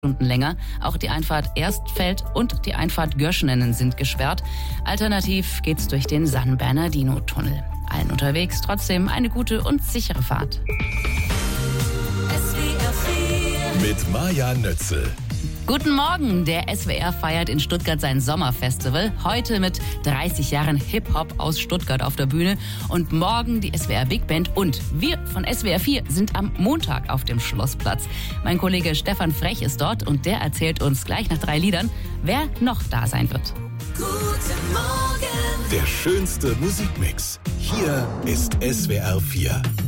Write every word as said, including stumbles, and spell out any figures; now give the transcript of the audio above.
Stunden länger. Auch die Einfahrt Erstfeld und die Einfahrt Göschenen sind gesperrt. Alternativ geht's durch den San Bernardino-Tunnel. Allen unterwegs trotzdem eine gute und sichere Fahrt. Mit Maja Nötzel. Guten Morgen! Der S W R feiert in Stuttgart sein Sommerfestival. Heute mit dreißig Jahren Hip-Hop aus Stuttgart auf der Bühne. Und morgen die S W R Big Band. Und wir von S W R vier sind am Montag auf dem Schlossplatz. Mein Kollege Stefan Frech ist dort und der erzählt uns gleich nach drei Liedern, wer noch da sein wird. Guten Morgen. Der schönste Musikmix. Hier ist S W R vier.